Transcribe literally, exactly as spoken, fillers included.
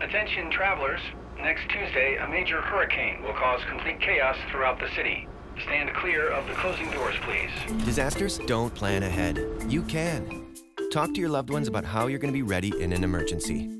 Attention travelers, next Tuesday a major hurricane will cause complete chaos throughout the city. Stand clear of the closing doors, please. Disasters don't plan ahead. You can. Talk to your loved ones about how you're going to be ready in an emergency.